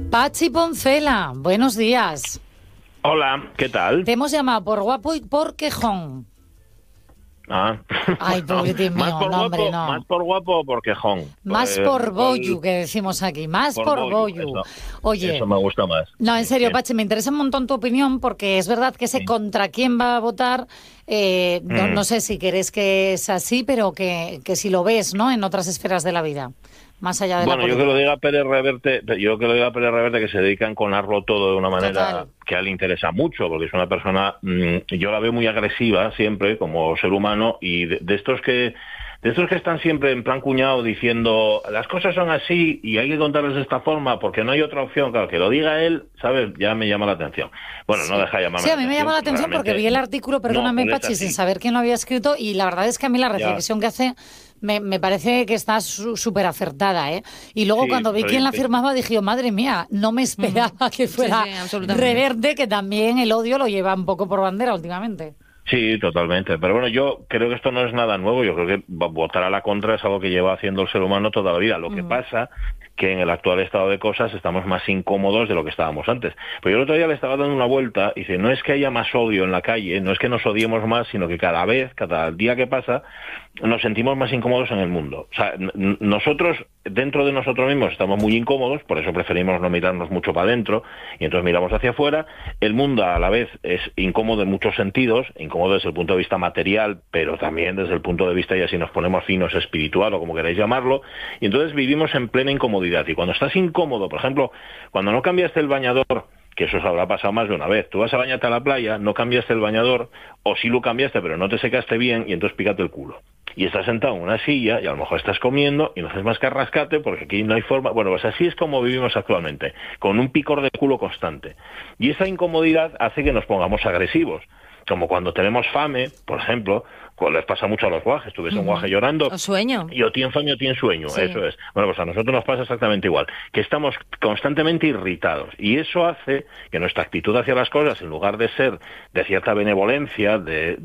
Pachi Poncela, buenos días. Hola, ¿qué tal? Te hemos llamado por guapo y por quejón. Ay, pobretín mío, Más por guapo o por quejón. Más por bollo, que decimos aquí, más por bollo. Oye, eso me gusta más. No, en serio, Pachi, me interesa un montón tu opinión, porque es verdad que sé contra quién va a votar. No sé si querés que es así, pero que si lo ves, ¿no?, en otras esferas de la vida. Más allá de la política. Yo que lo diga Pérez Reverte, que se dedica a enconarlo todo de una manera que a él le interesa mucho, porque es una persona, yo la veo muy agresiva siempre como ser humano, y de estos que están siempre en plan cuñado diciendo las cosas son así y hay que contarles de esta forma porque no hay otra opción. Claro, que lo diga él, ¿sabes? Ya me llama la atención. Bueno, no deja de llamarme Sí, a mí me llama la atención porque vi el artículo, perdóname, Pachi, sin saber quién lo había escrito, y la verdad es que a mí la reflexión que hace me parece que está súper acertada, ¿eh? Y luego cuando vi quién la firmaba dije, oh, madre mía, no me esperaba que fuera Reverte, que también el odio lo lleva un poco por bandera últimamente. Sí, totalmente. Pero bueno, yo creo que esto no es nada nuevo. Yo creo que votar a la contra es algo que lleva haciendo el ser humano toda la vida. Lo que pasa que en el actual estado de cosas estamos más incómodos de lo que estábamos antes. Pero yo el otro día le estaba dando una vuelta y dice, no es que haya más odio en la calle, no es que nos odiemos más, sino que cada día que pasa, nos sentimos más incómodos en el mundo. O sea, nosotros, dentro de nosotros mismos, estamos muy incómodos, por eso preferimos no mirarnos mucho para adentro, y entonces miramos hacia afuera. El mundo a la vez es incómodo en muchos sentidos, incómodo desde el punto de vista material, pero también desde el punto de vista, ya si nos ponemos finos, espiritual o como queráis llamarlo, y entonces vivimos en plena incomodidad. Y cuando estás incómodo, por ejemplo, cuando no cambiaste el bañador, que eso os habrá pasado más de una vez, tú vas a bañarte a la playa, no cambiaste el bañador, o sí lo cambiaste pero no te secaste bien, y entonces pícate el culo. Y estás sentado en una silla y a lo mejor estás comiendo y no haces más que rascarte porque aquí no hay forma. Bueno, pues así es como vivimos actualmente, con un picor de culo constante. Y esa incomodidad hace que nos pongamos agresivos. Como cuando tenemos fame, por ejemplo, les pasa mucho a los guajes. Tú ves un guaje llorando. O sueño. Y o tiene fame o tiene sueño, sí. Eso es. Bueno, pues a nosotros nos pasa exactamente igual, que estamos constantemente irritados. Y eso hace que nuestra actitud hacia las cosas, en lugar de ser de cierta benevolencia,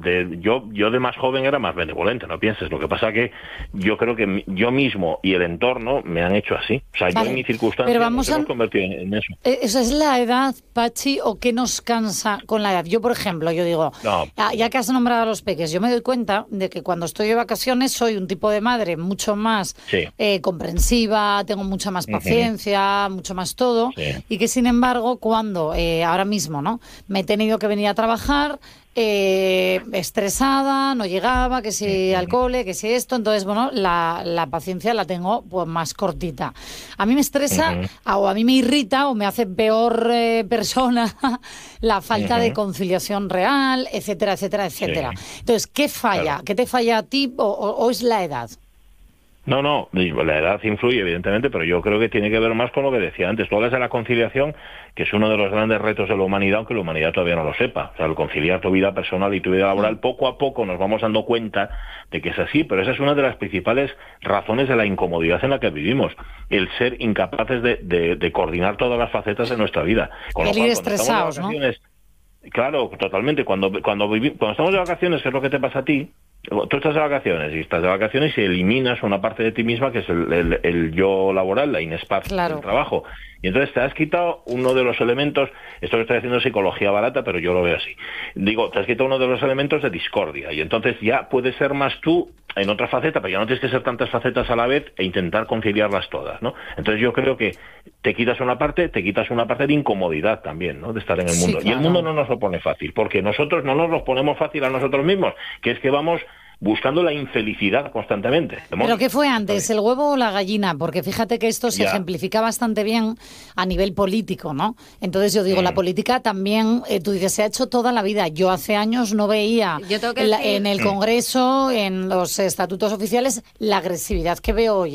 yo de más joven era más benevolente, no pienses. Lo que pasa que yo creo que yo mismo y el entorno me han hecho así. O sea, yo en mi circunstancia nos hemos convertido en eso. ¿Esa es la edad, Pachi, o qué nos cansa con la edad? Yo, por ejemplo, digo, ya que has nombrado a los peques, yo me doy cuenta de que cuando estoy de vacaciones soy un tipo de madre mucho más comprensiva, tengo mucha más paciencia, mucho más todo, y que sin embargo cuando ahora mismo me he tenido que venir a trabajar estresada, no llegaba, que si al cole, que si esto, entonces bueno, la paciencia la tengo pues más cortita. A mí me estresa o a mí me irrita o me hace peor persona la falta de conciliación real, etcétera, etcétera, etcétera. Entonces, ¿qué falla? Claro. ¿Qué te falla a ti o es la edad? No, la edad influye evidentemente, pero yo creo que tiene que ver más con lo que decía antes. Tú hablas de la conciliación, que es uno de los grandes retos de la humanidad, aunque la humanidad todavía no lo sepa. O sea, el conciliar tu vida personal y tu vida laboral, poco a poco nos vamos dando cuenta de que es así, pero esa es una de las principales razones de la incomodidad en la que vivimos, el ser incapaces de coordinar todas las facetas de nuestra vida. Con el ir estresados, ¿no? Claro, totalmente. Cuando estamos de vacaciones, ¿qué es lo que te pasa a ti? Tú estás de vacaciones y eliminas una parte de ti misma que es el yo laboral, la inespaz del trabajo. Y entonces te has quitado uno de los elementos, esto que estoy haciendo es psicología barata, pero yo lo veo así. Digo, te has quitado uno de los elementos de discordia y entonces ya puedes ser más tú en otra faceta, pero ya no tienes que ser tantas facetas a la vez e intentar conciliarlas todas, ¿no? Entonces yo creo que te quitas una parte de incomodidad también, ¿no? De estar en el mundo. Claro. Y el mundo no nos lo pone fácil, porque nosotros no nos lo ponemos fácil a nosotros mismos, que es que vamos buscando la infelicidad constantemente. ¿Pero qué fue antes, el huevo o la gallina? Porque fíjate que esto se ejemplifica bastante bien a nivel político, ¿no? Entonces yo digo, la política también, tú dices, se ha hecho toda la vida. Yo hace años no veía en el Congreso, en los estatutos oficiales, la agresividad que veo hoy.